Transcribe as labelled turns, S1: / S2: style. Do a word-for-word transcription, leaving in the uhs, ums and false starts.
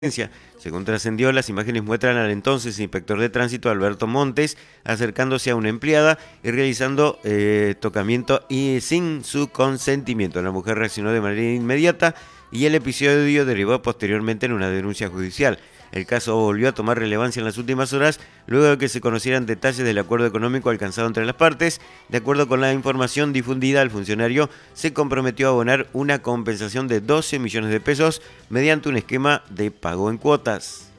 S1: Según trascendió, las imágenes muestran al entonces inspector de tránsito Alberto Montes acercándose a una empleada y realizando eh, tocamiento y sin su consentimiento. La mujer reaccionó de manera inmediata y el episodio derivó posteriormente en una denuncia judicial. El caso volvió a tomar relevancia en las últimas horas, luego de que se conocieran detalles del acuerdo económico alcanzado entre las partes. De acuerdo con la información difundida, el funcionario se comprometió a abonar una compensación de doce millones de pesos mediante un esquema de pago en cuotas.